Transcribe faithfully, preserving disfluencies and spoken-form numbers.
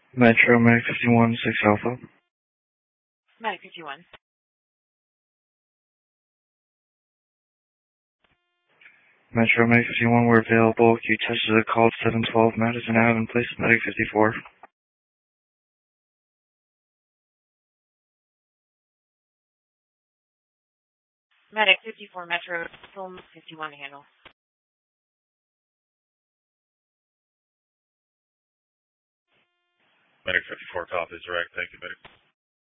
Metro Medic fifty-one, six Alpha. Medic fifty-one. Metro Medic fifty-one, we're available. You tested a call seven twelve Madison Avenue, please. Medic fifty-four. Medic fifty-four, Metro, Film fifty-one handle. Medic fifty-four, copies direct. Thank you, Medic.